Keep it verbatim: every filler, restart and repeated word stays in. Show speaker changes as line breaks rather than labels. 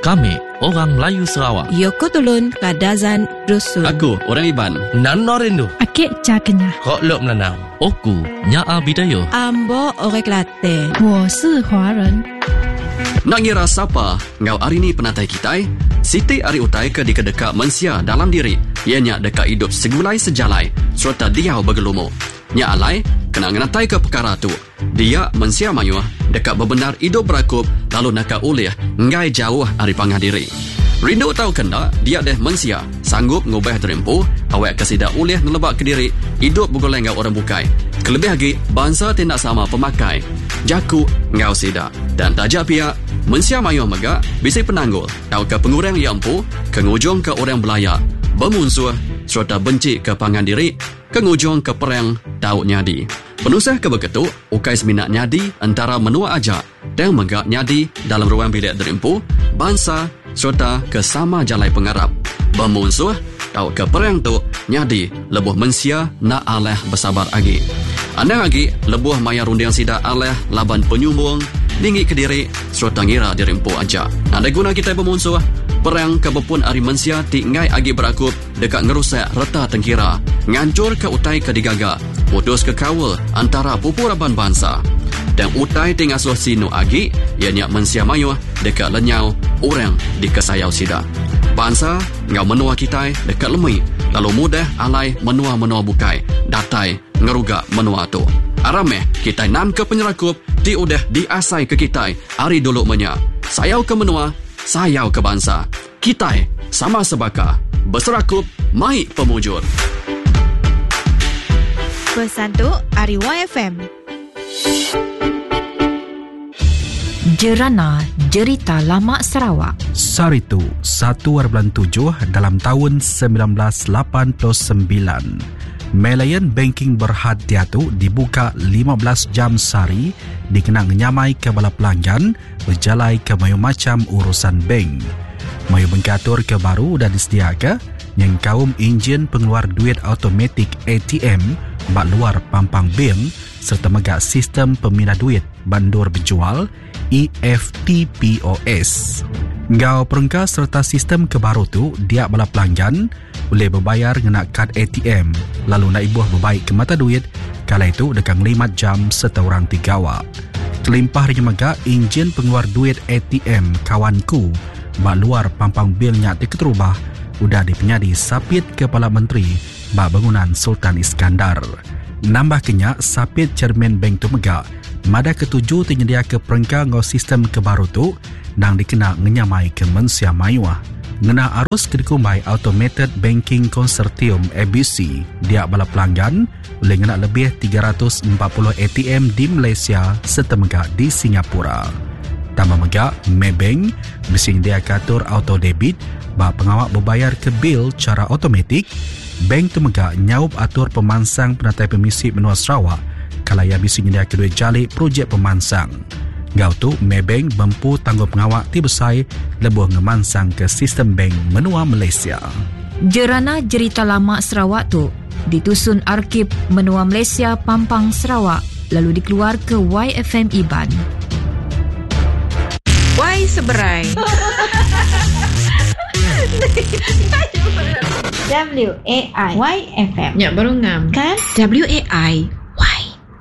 Kami orang Melayu Sarawak.
Yoko Tulun Kadazan Dusun.
Aku orang Iban.
Nan Norindu.
Akik Cakenya.
Kok Lok Melanau. Oku Nyaa Bidayo.
Ambo Orek Latte.
我是华人。
Nak ngira siapa ngau hari ni penatai kita? Siti ari utai ke dika-deka mensia dalam diri. Ianya deka hidup segulai sejalai serta diau bergelumu. Nya alai kena ngenatai ke perkara tu. Dia mensia mayuh deka bebenar hidup berakup lalu naka ulih ngai jauh ari pangah diri. Rindu tahu kena dia deh mensia sanggup ngubah terempu awak kesida ulih nelebak ke diri hidup bergoleng ngau orang bukai. Kelebih lagi bangsa tindak sama pemakai. Jaku ngau sida dan tajak pihak mensia mayuh mega bisi penanggul tau ke pengurang yang empu kengujung ke orang belayak bermunsuh serta benci ke pangan diri kengujung ke perang tau nyadi penusah ke begitu ukai seminat nyadi antara menua aja dan mega nyadi dalam ruang bilik derimpu bangsa serta ke sama jalai pengarap bermunsuh tau ke perang tu nyadi lebuh mensia na aleh bersabar agi anda lagi lebuh maya rundiang sida aleh laban penyumbung tinggi ke diri serta ngira dirimpu aja. Ada guna kita bermunsuh perang kebepun ari mensia ti ngai agi berakup dekat ngerusak reta tengkira ngancur ke utai ke digaga putus ke kawal antara pupuraban bangsa dan utai tingasuh sinu agi ianya mensia mayuh dekat lenyau orang di kesayau sida bangsa ngau menua kita dekat lemui lalu mudah alai menua-menua bukai datai ngeruga menua tu arameh kita nan ke penyerakup di udah diasai ke kita hari dulu menya sayau ke menua sayau ke bangsa kita sama sebaka berserakup mai pemujur
Pesan tu Ari Y F M.
Jerana Jerita Lama Sarawak.
Saritu satu bulan tujuh dalam tahun sembilan belas lapan puluh sembilan. Malayan Banking Berhad-Diatu dibuka lima belas jam sehari dikenang nyamai ke bala pelanggan berjalai ke mayu macam urusan bank. Mayu bengkatur ke baru dah disediakan yang kaum enjin pengeluar duit automatik A T M bak luar pampang bank serta megak sistem pemindah duit bandur berjual E F T P O S. Ngau perengka serta sistem kebaru tu dia bala pelanggan boleh berbayar dengan kad A T M lalu nak ibuh berbaik ke mata duit kala itu dekang lima jam setaurang tiga awak. Kelimpah ringa megak enjin pengeluar duit A T M kawanku bak luar pampang bil nyak diketerubah udah dipenyadi sapit Kepala Menteri bak bangunan Sultan Iskandar. Nambah kenyak sapit Chairman Bank tu megak mada ketujuh tenyedia ke perengka ngau sistem kebaru tu nang dikena ngenyamai ke mensia mayuah. Ngena arus kedekumbai Automated Banking Consortium A B C dia bala pelanggan boleh ngena lebih tiga ratus empat puluh A T M di Malaysia serta megak di Singapura. Tambah megak Maybank bising dia katur auto debit bak pengawak berbayar ke bil cara automatik. Bank tu megak nyaup atur pemansang penatai permisi menua Sarawak kalau ia bising dia kedua jalik projek pemansang. Gau tu Maybank mampu tangguh pengawak ti besai lebuh ngemansang ke sistem bank menua Malaysia.
Jerana Jerita Lama Sarawak tu ditusun Arkib Menua Malaysia Pampang Sarawak lalu dikeluar ke Y F M Iban.
Y Seberai.
W A I Y F M.
Ya baru ngam
Kan
W A I